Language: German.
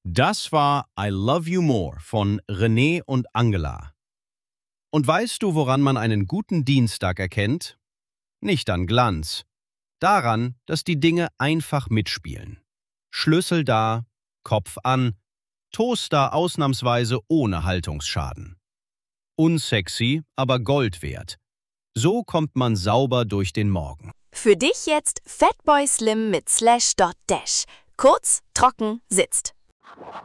Das war I Love You More von René und Angela. Und weißt du, woran man einen guten Dienstag erkennt? Nicht an Glanz. Daran, dass die Dinge einfach mitspielen. Schlüssel da, Kopf an, Toaster ausnahmsweise ohne Haltungsschaden. Unsexy, aber Gold wert. So kommt man sauber durch den Morgen. Für dich jetzt Fatboy Slim mit /Dash. Kurz, trocken, sitzt.